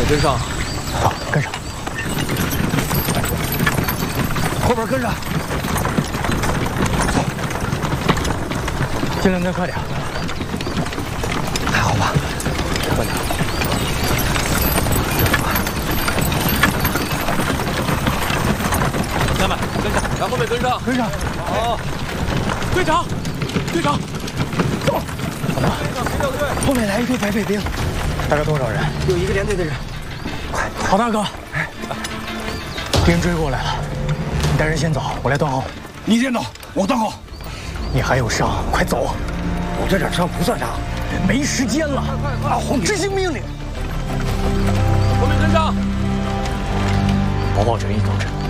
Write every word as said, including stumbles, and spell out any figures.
面跟上。 好，跟上。后边跟上。走。尽量再快点。还好吧？快点。 兄弟们，跟上，往后面跟上。 跟上。 好。 队长，队长，走。怎么了？后面来一队白匪兵，大概多少人？ 有一个连队的人。 快，郝大哥，兵追过来了，你带人先走，我来断后。 你先走，我断后。 你还有伤，快走。 我这点伤不算伤， 没时间了。 老胡， 执行命令。 后面跟上。 保保这一走着。